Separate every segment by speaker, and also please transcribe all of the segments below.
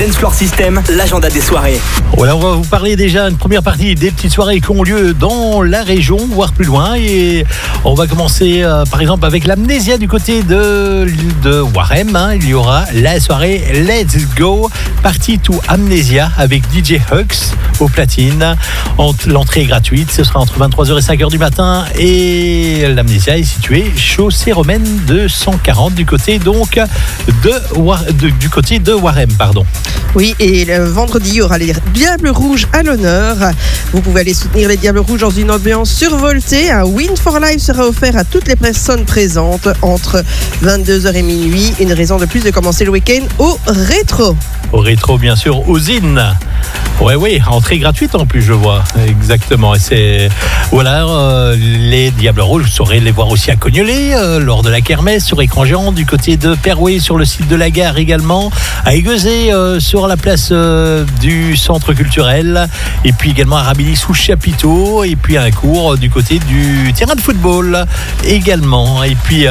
Speaker 1: Dance Floor System, l'agenda des soirées.
Speaker 2: Voilà, on va vous parler déjà une première partie des petites soirées qui ont lieu dans la région, voire plus loin. Et on va commencer par exemple avec l'Amnésia du côté de Warem. Il y aura la soirée Let's Go Party to Amnésia avec DJ Hux au platine. L'entrée est gratuite, ce sera entre 23h et 5h du matin. Et l'Amnésia est située chaussée romaine de 140 du côté donc du côté de Warem, pardon.
Speaker 3: Oui, et le vendredi, il y aura les Diables Rouges à l'honneur. Vous pouvez aller soutenir les Diables Rouges dans une ambiance survoltée. Un Win for Life sera offert à toutes les personnes présentes entre 22h et minuit. Une raison de plus de commencer le week-end au rétro.
Speaker 2: Au rétro, bien sûr, aux Zines. Oui, entrée gratuite en plus, je vois. Exactement. Et c'est les Diables Rouges, vous saurez les voir aussi à Cognolet lors de la kermesse sur écran géant du côté de Perouet sur le site de la gare également, à Aiguezé sur la place du centre culturel, et puis également à Ramilly sous chapiteau, et puis un cours du côté du terrain de football également. Et puis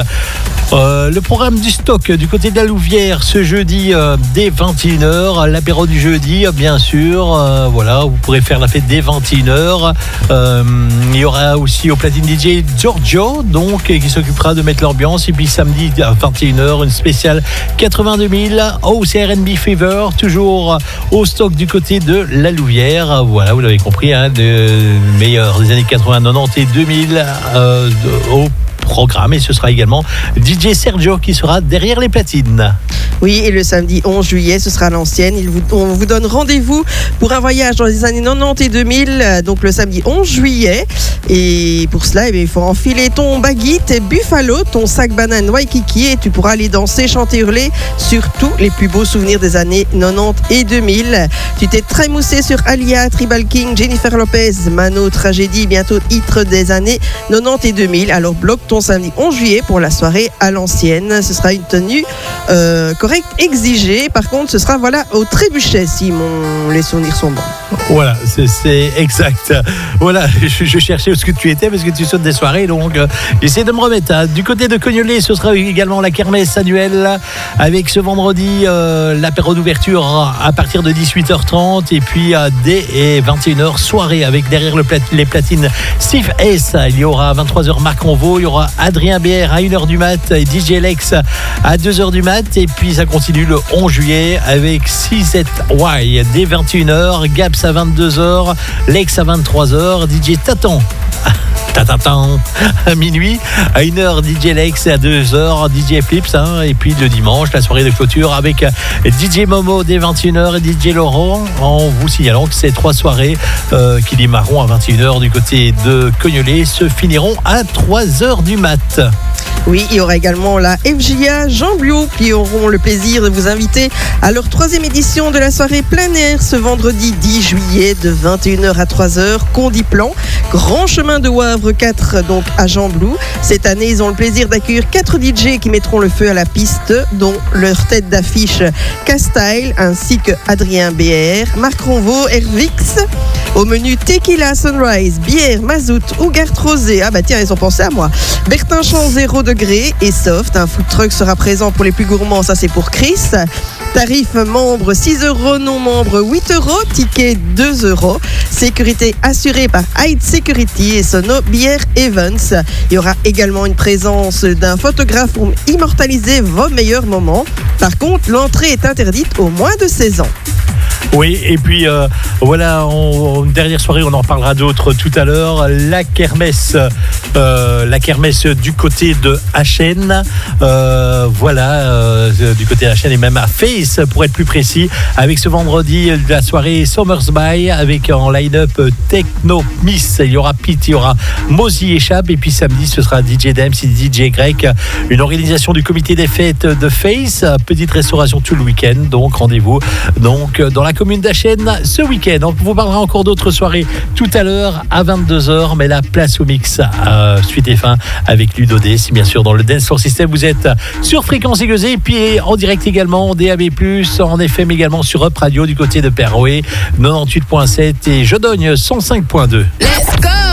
Speaker 2: le programme du stock du côté de la Louvière ce jeudi dès 21h, l'apéro du jeudi bien sûr, vous pourrez faire la fête dès 21h. Il y aura aussi au platine DJ Giorgio donc qui s'occupera de mettre l'ambiance, et puis samedi à 21h une spéciale 82 000 au CRNB Fever, toujours au stock du côté de la Louvière. Voilà, vous l'avez compris, le meilleur des années 80, 90 et 2000 au programme, et ce sera également DJ Sergio qui sera derrière les platines.
Speaker 3: Oui, et le samedi 11 juillet, ce sera à l'ancienne. On vous donne rendez-vous pour un voyage dans les années 90 et 2000, donc le samedi 11 juillet. Et pour cela, il faut enfiler ton baggy, tes Buffalo, ton sac banane Waikiki, et tu pourras aller danser, chanter, hurler sur tous les plus beaux souvenirs des années 90 et 2000. Tu t'es très moussé sur Alia, Tribal King, Jennifer Lopez, Mano, Tragédie, bientôt titre des années 90 et 2000. Alors bloque ton samedi 11 juillet pour la soirée à l'ancienne. Ce sera une tenue correcte exigée. Par contre, ce sera au trébuchet si les souvenirs sont bons.
Speaker 2: Voilà, c'est exact. Voilà, je cherchais où ce que tu étais parce que tu sautes des soirées, donc j'essaie de me remettre. Du côté de Cognolet, ce sera également la kermesse annuelle avec ce vendredi l'apéro d'ouverture à partir de 18h30, et puis dès 21h soirée avec derrière les platines Steve S. Il y aura à 23h Marc Convo, il y aura Adrien BR à 1h du mat et DJ Lex à 2h du mat, et puis ça continue le 11 juillet avec CZY dès 21h, Gaps à 22h, Lex à 23h, DJ Tatan à minuit, à 1h DJ Lex, à 2h DJ Flips, et puis le dimanche la soirée de clôture avec DJ Momo dès 21h et DJ Laurent, en vous signalant que ces 3 soirées qui démarreront à 21h du côté de Cognolet se finiront à 3h du mat.
Speaker 3: Oui, il y aura également la FJA Jean Blou qui auront le plaisir de vous inviter à leur 3e édition de la soirée plein air ce vendredi 10 juillet de 21h à 3h, Condiplan, Grand Chemin de Wavre 4, donc à Jean Blou. Cette année, ils ont le plaisir d'accueillir 4 DJ qui mettront le feu à la piste, dont leur tête d'affiche Castile ainsi que Adrien BR, Marc Ronvaux, Hervix. Au menu Tequila Sunrise, bière, mazout ou Gart Rosé. Ah bah tiens, ils ont pensé à moi. Bertin Champ 0 degré et soft. Un food truck sera présent pour les plus gourmands, ça c'est pour Chris. Tarif membre 6 €, non membre 8 €, ticket 2 €. Sécurité assurée par Hyde Security et Sono Bière Evans. Il y aura également une présence d'un photographe pour immortaliser vos meilleurs moments. Par contre, l'entrée est interdite aux moins de 16 ans.
Speaker 2: Oui, et puis une dernière soirée, on en parlera d'autres tout à l'heure. La kermesse du côté de Achen. Du côté de Achen et même à Face pour être plus précis. Avec ce vendredi la soirée Summers By avec en line-up Techno Miss. Il y aura Pete, il y aura Mozy et Chab, et puis samedi ce sera DJ Dems et DJ Greg. Une organisation du comité des fêtes de Face. Petite restauration tout le week-end. Donc rendez-vous dans la commune d'Achen ce week-end. On vous parlera encore d'autres soirées tout à l'heure à 22h, mais la place au mix suite et fin avec Ludo D, si bien sûr dans le Dance Floor System. Vous êtes sur Fréquence Aiguezée, et puis en direct également en DAB+, en FM également sur Up Radio du côté de Perouet 98.7 et Jodogne 105.2.
Speaker 4: Let's go!